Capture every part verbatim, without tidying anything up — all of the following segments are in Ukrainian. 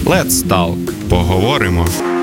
Let's Talk. Поговоримо.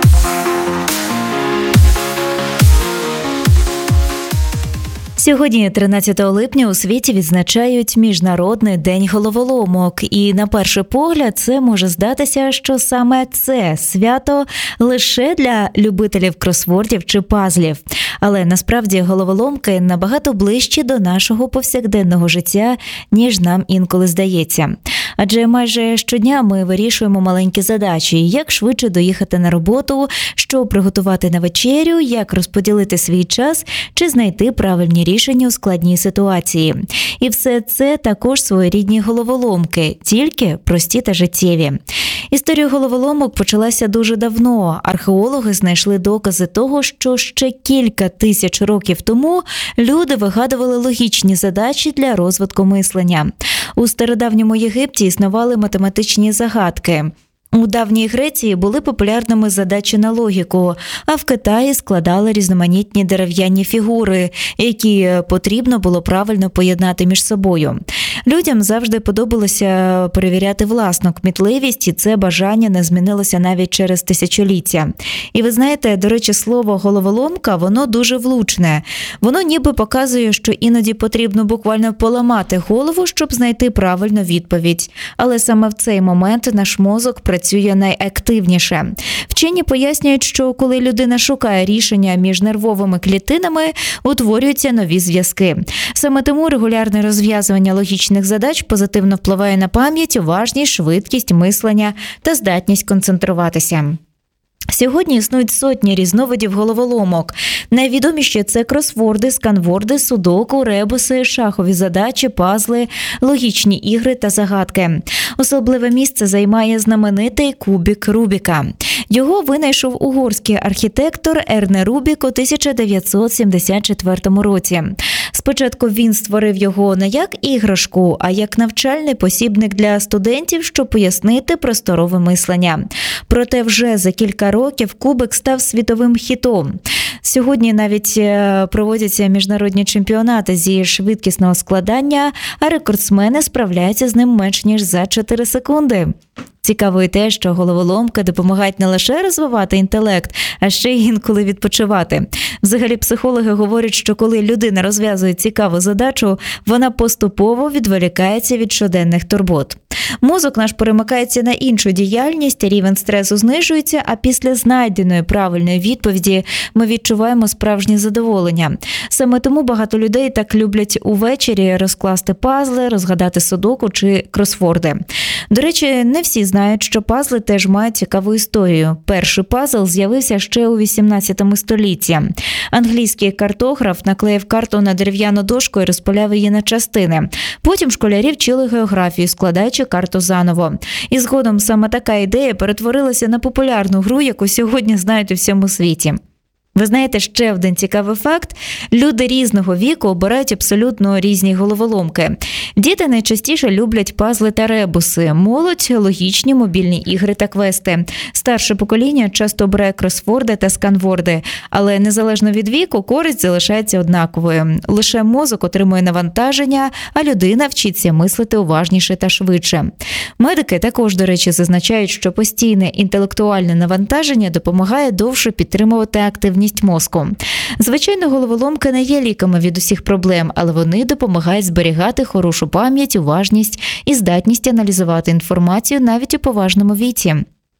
Сьогодні, тринадцятого липня, у світі відзначають Міжнародний день головоломок. І на перший погляд це може здатися, що саме це свято лише для любителів кросвордів чи пазлів. Але насправді головоломки набагато ближчі до нашого повсякденного життя, ніж нам інколи здається. Адже майже щодня ми вирішуємо маленькі задачі, як швидше доїхати на роботу, що приготувати на вечерю, як розподілити свій час чи знайти правильні рішення у складній ситуації. І все це також своєрідні головоломки, тільки прості та життєві. Історія головоломок почалася дуже давно. Археологи знайшли докази того, що ще кілька тисяч років тому люди вигадували логічні задачі для розвитку мислення. У стародавньому Єгипті існували математичні загадки. У давній Греції були популярними задачі на логіку, а в Китаї складали різноманітні дерев'яні фігури, які потрібно було правильно поєднати між собою. Людям завжди подобалося перевіряти власну кмітливість, і це бажання не змінилося навіть через тисячоліття. І ви знаєте, до речі, слово «головоломка», воно дуже влучне. Воно ніби показує, що іноді потрібно буквально поламати голову, щоб знайти правильну відповідь. Але саме в цей момент наш мозок працює найактивніше. Вчені пояснюють, що коли людина шукає рішення між нервовими клітинами, утворюються нові зв'язки. Саме тому регулярне розв'язування логічних задач позитивно впливає на пам'ять, уважність, швидкість мислення та здатність концентруватися. Сьогодні існують сотні різновидів головоломок. Найвідоміші – це кросворди, сканворди, судоку, ребуси, шахові задачі, пазли, логічні ігри та загадки. Особливе місце займає знаменитий кубик Рубіка. Його винайшов угорський архітектор Ерне Рубік у тисяча дев'ятсот сімдесят четвертому році. Спочатку він створив його не як іграшку, а як навчальний посібник для студентів, щоб пояснити просторове мислення. Проте вже за кілька років кубик став світовим хітом. Сьогодні навіть проводяться міжнародні чемпіонати зі швидкісного складання, а рекордсмени справляються з ним менш ніж за чотири секунди. Цікаво і те, що головоломки допомагають не лише розвивати інтелект, а ще й інколи відпочивати. Взагалі психологи говорять, що коли людина розв'язує цікаву задачу, вона поступово відволікається від щоденних турбот. Мозок наш перемикається на іншу діяльність, рівень стресу знижується, а після знайденої правильної відповіді ми відчуваємо справжнє задоволення. Саме тому багато людей так люблять увечері розкласти пазли, розгадати судоку чи кросворди. До речі, не всі знають, що пазли теж мають цікаву історію. Перший пазл з'явився ще у вісімнадцятому столітті. Англійський картограф наклеїв карту на дерев'яну дошку і розпиляв її на частини. Потім школярі вчили географію, складаючи карту заново. І згодом саме така ідея перетворилася на популярну гру, яку сьогодні знають у всьому світі. Ви знаєте, ще один цікавий факт. Люди різного віку обирають абсолютно різні головоломки. Діти найчастіше люблять пазли та ребуси, молодь – логічні мобільні ігри та квести. Старше покоління часто обирає кросворди та сканворди, але незалежно від віку користь залишається однаковою. Лише мозок отримує навантаження, а людина вчиться мислити уважніше та швидше. Медики також, до речі, зазначають, що постійне інтелектуальне навантаження допомагає довше підтримувати активність мозку. Звичайно, головоломки не є ліками від усіх проблем, але вони допомагають зберігати хорошу пам'ять, уважність і здатність аналізувати інформацію навіть у поважному віці.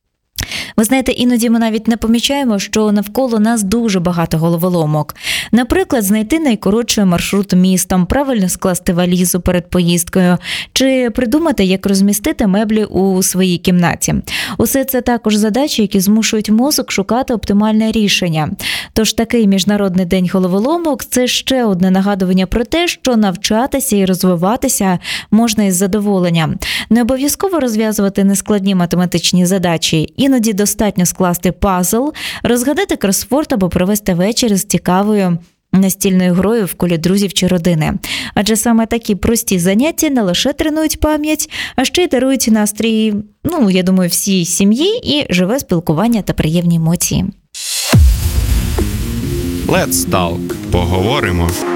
Ви знаєте, іноді ми навіть не помічаємо, що навколо нас дуже багато головоломок. Наприклад, знайти найкоротший маршрут містом, правильно скласти валізу перед поїздкою, чи придумати, як розмістити меблі у своїй кімнаті. Усе це також задачі, які змушують мозок шукати оптимальне рішення. Тож такий Міжнародний день головоломок – це ще одне нагадування про те, що навчатися і розвиватися можна із задоволенням. Не обов'язково розв'язувати нескладні математичні задачі. Іноді достатньо скласти пазл, розгадати кросворд або провести вечір з цікавою настільною грою в колі друзів чи родини. Адже саме такі прості заняття не лише тренують пам'ять, а ще й дарують настрій, ну, я думаю, всій сім'ї і живе спілкування та приємні емоції. Let's Talk. Поговоримо.